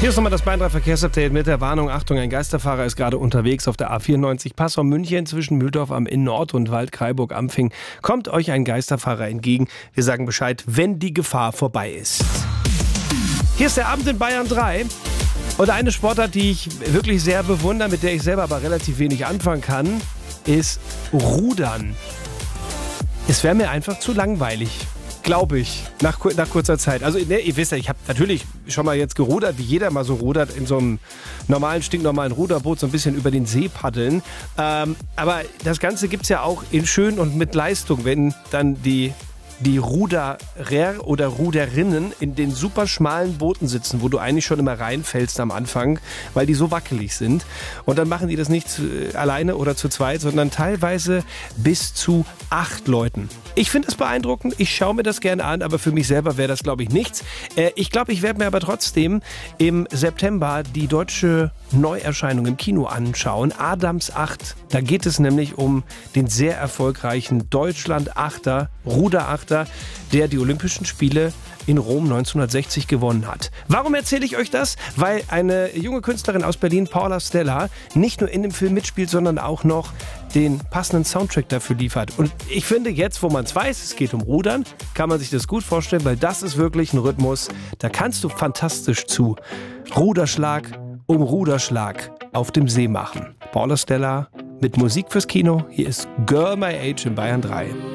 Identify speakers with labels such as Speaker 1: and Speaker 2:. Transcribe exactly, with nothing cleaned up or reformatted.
Speaker 1: Hier ist nochmal das Bayern drei Verkehrsupdate mit der Warnung. Achtung, ein Geisterfahrer ist gerade unterwegs auf der A vierundneunzig Passau-München zwischen Mühldorf am Inn-Nord und Waldkraiburg-Ampfing. Kommt euch ein Geisterfahrer entgegen. Wir sagen Bescheid, wenn die Gefahr vorbei ist. Hier ist der Abend in Bayern drei. Und eine Sportart, die ich wirklich sehr bewundere, mit der ich selber aber relativ wenig anfangen kann, ist Rudern. Es wäre mir einfach zu langweilig. Glaube ich, nach, nach kurzer Zeit. Also, ne, ihr wisst ja, ich habe natürlich schon mal jetzt gerudert, wie jeder mal so rudert, in so einem normalen, stinknormalen Ruderboot, so ein bisschen über den See paddeln. Ähm, aber das Ganze gibt's ja auch in schön und mit Leistung, wenn dann die die Ruderer oder Ruderinnen in den super schmalen Booten sitzen, wo du eigentlich schon immer reinfällst am Anfang, weil die so wackelig sind. Und dann machen die das nicht zu, alleine oder zu zweit, sondern teilweise bis zu acht Leuten. Ich finde es beeindruckend, ich schaue mir das gerne an, aber für mich selber wäre das, glaube ich, nichts. Äh, ich glaube, ich werde mir aber trotzdem im September die deutsche Neuerscheinung im Kino anschauen, Adams acht. Da geht es nämlich um den sehr erfolgreichen Deutschland-Achter, Ruderachter, der die Olympischen Spiele in Rom neunzehnhundertsechzig gewonnen hat. Warum erzähle ich euch das? Weil eine junge Künstlerin aus Berlin, Paula Stella, nicht nur in dem Film mitspielt, sondern auch noch den passenden Soundtrack dafür liefert. Und ich finde, jetzt, wo man es weiß, es geht um Rudern, kann man sich das gut vorstellen, weil das ist wirklich ein Rhythmus, da kannst du fantastisch zu Ruderschlag um Ruderschlag auf dem See machen. Paula Stella mit Musik fürs Kino. Hier ist Girl My Age in Bayern drei.